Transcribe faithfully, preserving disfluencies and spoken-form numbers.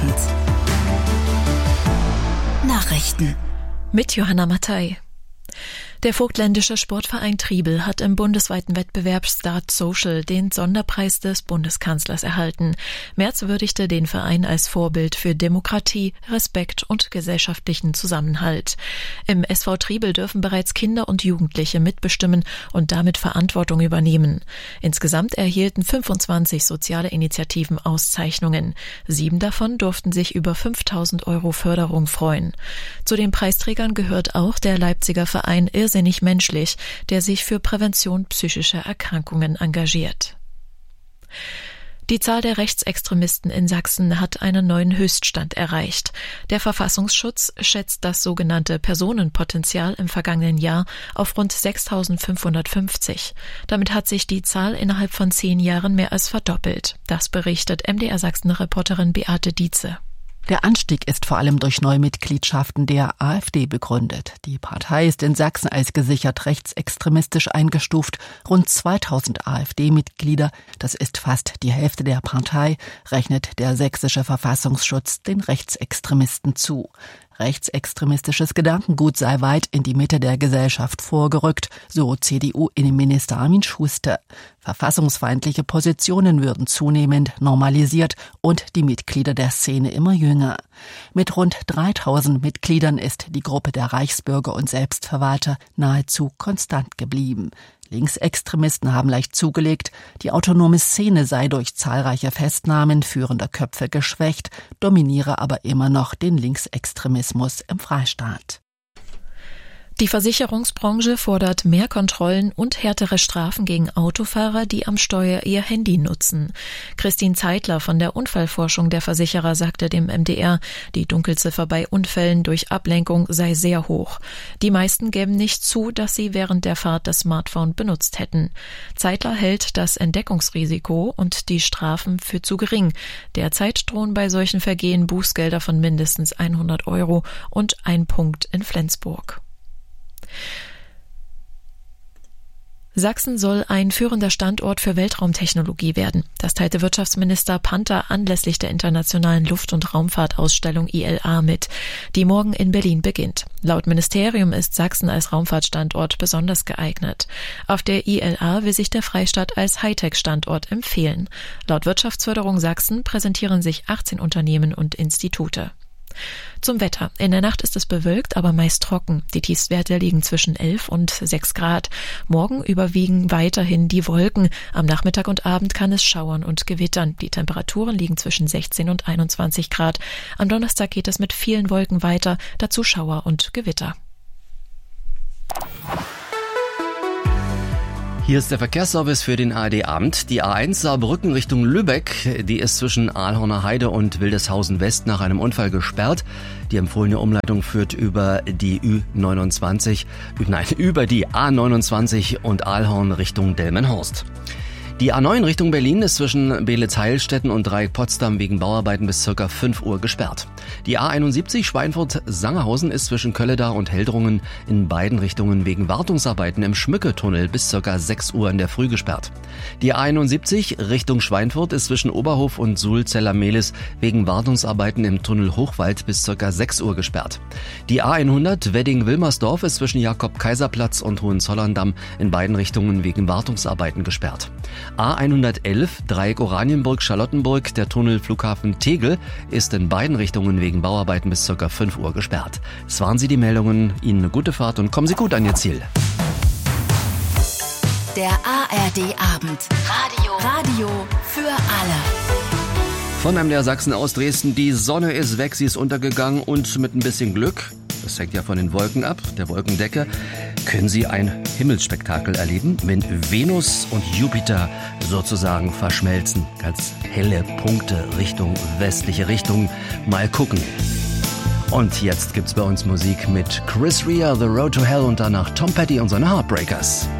Abend. Nachrichten mit Johanna Mattei. Der vogtländische Sportverein Triebel hat im bundesweiten Wettbewerb Start Social den Sonderpreis des Bundeskanzlers erhalten. Merz würdigte den Verein als Vorbild für Demokratie, Respekt und gesellschaftlichen Zusammenhalt. Im S V Triebel dürfen bereits Kinder und Jugendliche mitbestimmen und damit Verantwortung übernehmen. Insgesamt erhielten fünfundzwanzig soziale Initiativen Auszeichnungen. Sieben davon durften sich über fünftausend Euro Förderung freuen. Zu den Preisträgern gehört auch der Leipziger Verein Irrsinnig Menschlich, der sich für Prävention psychischer Erkrankungen engagiert. Die Zahl der Rechtsextremisten in Sachsen hat einen neuen Höchststand erreicht. Der Verfassungsschutz schätzt das sogenannte Personenpotenzial im vergangenen Jahr auf rund sechstausendfünfhundertfünfzig. Damit hat sich die Zahl innerhalb von zehn Jahren mehr als verdoppelt. Das berichtet M D R Sachsen-Reporterin Beate Dietze. Der Anstieg ist vor allem durch Neumitgliedschaften der AfD begründet. Die Partei ist in Sachsen als gesichert rechtsextremistisch eingestuft. Rund zweitausend AfD-Mitglieder, das ist fast die Hälfte der Partei, rechnet der sächsische Verfassungsschutz den Rechtsextremisten zu. Rechtsextremistisches Gedankengut sei weit in die Mitte der Gesellschaft vorgerückt, so C D U-Innenminister Armin Schuster. Verfassungsfeindliche Positionen würden zunehmend normalisiert und die Mitglieder der Szene immer jünger. Mit rund dreitausend Mitgliedern ist die Gruppe der Reichsbürger und Selbstverwalter nahezu konstant geblieben. Linksextremisten haben leicht zugelegt, die autonome Szene sei durch zahlreiche Festnahmen führender Köpfe geschwächt, dominiere aber immer noch den Linksextremismus im Freistaat. Die Versicherungsbranche fordert mehr Kontrollen und härtere Strafen gegen Autofahrer, die am Steuer ihr Handy nutzen. Christine Zeitler von der Unfallforschung der Versicherer sagte dem M D R, die Dunkelziffer bei Unfällen durch Ablenkung sei sehr hoch. Die meisten gäben nicht zu, dass sie während der Fahrt das Smartphone benutzt hätten. Zeitler hält das Entdeckungsrisiko und die Strafen für zu gering. Derzeit drohen bei solchen Vergehen Bußgelder von mindestens hundert Euro und ein Punkt in Flensburg. Sachsen soll ein führender Standort für Weltraumtechnologie werden. Das teilte Wirtschaftsminister Panther anlässlich der internationalen Luft- und Raumfahrtausstellung I L A mit, die morgen in Berlin beginnt. Laut Ministerium ist Sachsen als Raumfahrtstandort besonders geeignet. Auf der I L A will sich der Freistaat als Hightech-Standort empfehlen. Laut Wirtschaftsförderung Sachsen präsentieren sich achtzehn Unternehmen und Institute. Zum Wetter. In der Nacht ist es bewölkt, aber meist trocken. Die Tiefstwerte liegen zwischen elf und sechs Grad. Morgen überwiegen weiterhin die Wolken. Am Nachmittag und Abend kann es schauern und gewittern. Die Temperaturen liegen zwischen sechzehn und einundzwanzig Grad. Am Donnerstag geht es mit vielen Wolken weiter, dazu Schauer und Gewitter. Hier ist der Verkehrsservice für den A R D-Abend. Die A eins Saarbrücken Richtung Lübeck, die ist zwischen Ahlhorner Heide und Wildeshausen West nach einem Unfall gesperrt. Die empfohlene Umleitung führt über die Ü neunundzwanzig, nein, über die A neunundzwanzig und Ahlhorn Richtung Delmenhorst. Die A neun Richtung Berlin ist zwischen Beelitz-Heilstätten und Dreieck-Potsdam wegen Bauarbeiten bis ca. fünf Uhr gesperrt. Die A einundsiebzig Schweinfurt-Sangerhausen ist zwischen Kölledar und Heldrungen in beiden Richtungen wegen Wartungsarbeiten im Schmücke-Tunnel bis ca. sechs Uhr in der Früh gesperrt. Die A einundsiebzig Richtung Schweinfurt ist zwischen Oberhof und Sulzeller-Mehlis wegen Wartungsarbeiten im Tunnel Hochwald bis ca. sechs Uhr gesperrt. Die A hundert Wedding-Wilmersdorf ist zwischen Jakob-Kaiser-Platz und Hohenzollern-Damm in beiden Richtungen wegen Wartungsarbeiten gesperrt. A hundertelf Dreieck Oranienburg-Charlottenburg, der Tunnel Flughafen Tegel, ist in beiden Richtungen wegen Bauarbeiten bis ca. fünf Uhr gesperrt. Das waren sie, die Meldungen. Ihnen eine gute Fahrt und kommen Sie gut an Ihr Ziel. Der A R D-Abend. Radio. Radio für alle. Von M D R Sachsen aus Dresden. Die Sonne ist weg, sie ist untergegangen und mit ein bisschen Glück, das hängt ja von den Wolken ab, der Wolkendecke, können Sie ein Himmelsspektakel erleben, wenn Venus und Jupiter sozusagen verschmelzen. Ganz helle Punkte Richtung westliche Richtung. Mal gucken. Und jetzt gibt's bei uns Musik mit Chris Rea, The Road to Hell und danach Tom Petty und seine Heartbreakers.